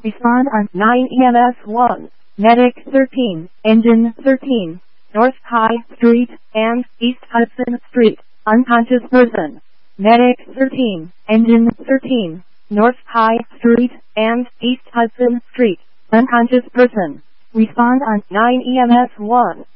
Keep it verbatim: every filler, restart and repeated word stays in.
Respond on nine E M S one. Medic thirteen, Engine thirteen, North High Street and East Hudson Street, unconscious person. Medic thirteen, Engine thirteen, North High Street and East Hudson Street, unconscious person. Respond on nine E M S one.